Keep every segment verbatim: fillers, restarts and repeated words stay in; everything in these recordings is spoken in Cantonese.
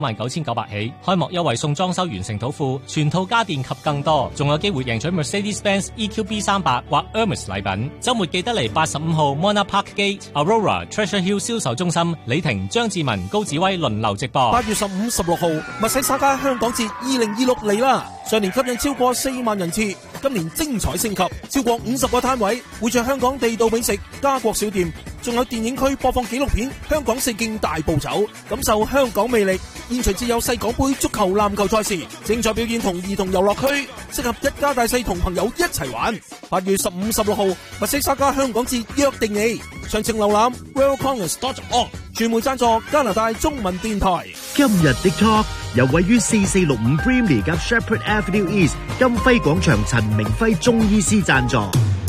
萬九千九百起，開幕優惠送裝修完成土庫，全套家電及更多，仲有機會贏取 Mercedes-Benz E Q B 三百或 Hermes 禮品。週末記得嚟八十五號 Mona Park Gate、Aurora Treasure Hill 銷售中心，李婷、張志文、高子威輪流直播。 八月十五、十六號，密西沙加香港節二零二六嚟啦！上年吸引超過四萬人次，今年精彩升級，超過五十個攤位，會着香港地道美食、家國小店，仲有電影區播放紀錄片《香港四徑大步走》，感受香港魅力。現場設有世港盃足球、籃球賽事，精彩表演同兒童遊樂區，適合一家大細同朋友一齊玩。八月十五、十六號，密西沙加香港節約定你，詳情瀏覽 royal congress dot org。傳媒贊助加拿大中文電台。 今日的 talk 由位於四四六五 Brimley 及 Shepherd Avenue East 金輝廣場陳明輝中醫師贊助。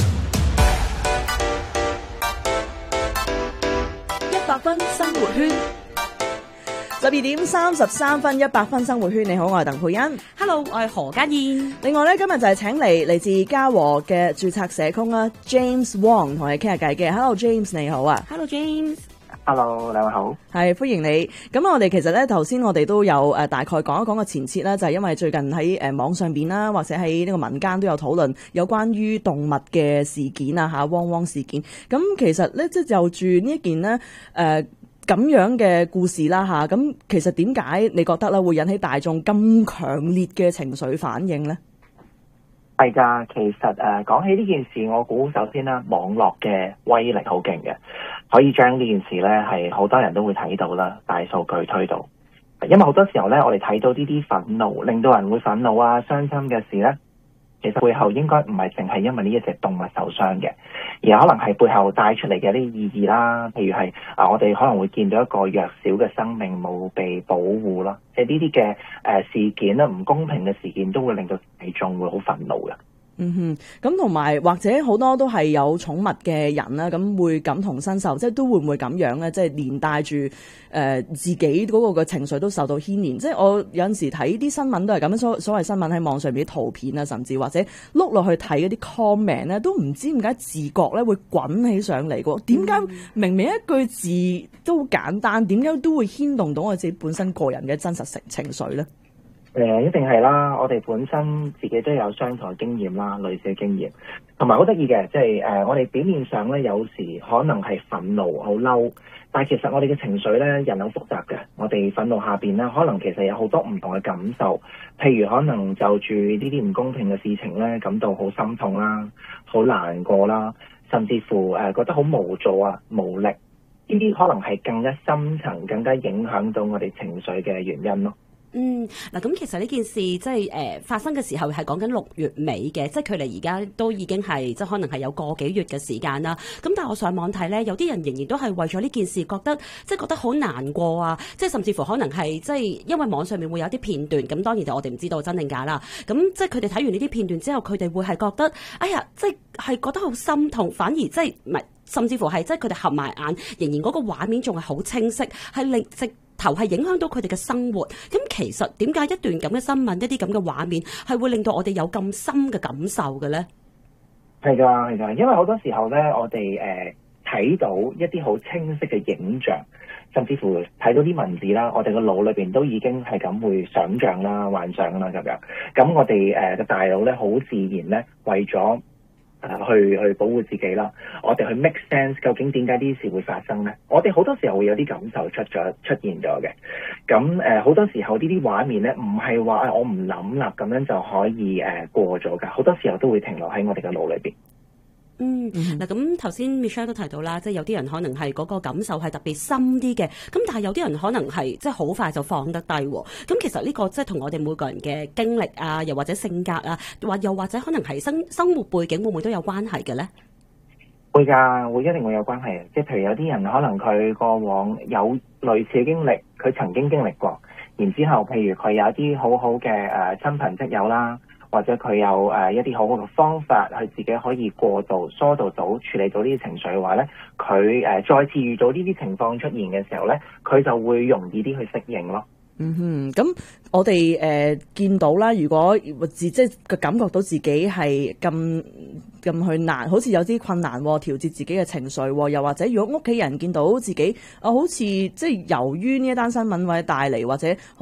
一百分生活圈，十二點三十三分，一百分生活圈。你好，我係鄧佩欣。 Hello，我係何家燕。 另外咧，今日就係請嚟嚟自嘉禾嘅註冊社工啦 ，James Wong 同你傾下偈嘅。Hello James，你好啊。 Hello James。 Hello， 兩位好， 係歡迎你。咁我哋其實咧，頭先我哋都有誒大概講一講個前設啦，就係、是、因為最近喺誒網上邊啦，或者喺呢個民間都有討論有關於動物嘅事件啊，吓汪汪事件。咁其實咧，即係就住呢一件呢誒咁樣嘅故事啦，吓咁其實點解你覺得咧會引起大眾咁強烈嘅情緒反應咧？ 係噶，其實誒講起呢件事，我估首先啦，網絡嘅威力好勁嘅，可以將呢件事咧係好多人都會睇到啦，大數據推到。因為好多時候咧，我哋睇到呢啲憤怒，令到人會憤怒啊、傷心嘅事咧，其實背後應該唔係淨係因為呢一隻動物受傷嘅，而可能係背後帶出嚟嘅啲意義啦。譬如係啊，我哋可能會見到一個弱小嘅生命冇被保護啦，即係呢啲嘅誒事件啦，唔公平嘅事件都會令到大眾會好憤怒嘅。 嗯哼，咁同埋或者好多都係有寵物嘅人啦，咁會感同身受，即係都會唔會咁樣咧？即係連帶住誒、呃、自己嗰個嘅情緒都受到牽連。即係我有陣時睇啲新聞都係咁樣，所所謂新聞喺網上邊啲圖片啊，甚至或者碌落去睇嗰啲 comment 咧，都唔知點解自覺咧會滾起上嚟嘅。點解明明一句字都好簡單，點解都會牽動到我自己本身個人嘅真實情情緒咧？ 誒、呃，一定係啦！我哋本身自己都有相同嘅經驗啦，類似嘅經驗，同埋好得意嘅，即係誒，我哋表面上咧有時可能係憤怒、好嬲，但係其實我哋嘅情緒咧，人好複雜嘅。我哋憤怒下邊咧，可能其實有好多唔同嘅感受，譬如可能就住呢啲唔公平嘅事情咧，感到好心痛啦，好難過啦，甚至乎誒、呃、覺得好無助啊、無力，呢啲可能係更加深層、更加影響到我哋情緒嘅原因咯。 嗯，嗱，咁其實呢件事即係誒發生嘅時候係講緊六月尾嘅，即係距離而家都已經係即係可能係有個幾月嘅時間啦。咁但係我上網睇咧，有啲人仍然都係為咗呢件事覺得即係覺得好難過啊！即係甚至乎可能係即係因為網上面會有啲片段，咁當然就我哋唔知道真定假啦。咁即係佢哋睇完呢啲片段之後，佢哋會係覺得哎呀，即係係覺得好心痛，反而即係唔係，甚至乎係即係佢哋合埋眼，仍然嗰個畫面仲係好清晰，係令直頭係影響到佢哋嘅生活。咁其實點解一段咁嘅新聞，一啲咁嘅畫面係會令到我哋有咁深嘅感受嘅咧？ 係噶，係噶，因為好多時候咧，我哋誒睇到一啲好清晰嘅影像，甚至乎睇到啲文字啦，我哋個腦裏邊都已經係咁會想像啦、幻想啦咁樣。咁我哋誒嘅大腦咧，好自然咧，為咗誒、呃、去去保護自己啦，我哋去 make sense， 究竟點解呢啲事會發生咧？我哋好多時候會有啲感受出咗出現咗嘅。咁誒好多時候呢啲畫面咧，唔係話誒我唔諗啦，咁樣就可以誒、呃、過咗㗎。好多時候都會停留喺我哋嘅腦裏邊。 嗯，嗱咁頭先 Michelle 都提到啦，即係有啲人可能係嗰個感受係特別深啲嘅，咁但係有啲人可能係即係好快就放得低喎。咁其實呢個即係同我哋每個人嘅經歷啊，又或者性格啊，或又或者可能係生生活背景會唔會都有關係嘅咧？ 會㗎，會一定會有關係。即係譬如有啲人可能佢過往有類似嘅經歷，佢曾經經歷過，然之後譬如佢有一啲好好嘅誒親朋戚友啦。或者佢有誒一啲好好嘅方法，佢自己可以過渡、疏導到、處理到呢啲情緒嘅話咧，佢誒再次遇到呢啲情況出現嘅時候咧，佢就會容易啲去適應咯。 嗯哼，咁我哋誒、呃、見到啦，如果自即係個感覺到自己係咁咁去難，好似有啲困難調節自己嘅情緒，又或者如果屋企人見到自己啊，好似即係由於呢一單新聞或者帶嚟或者。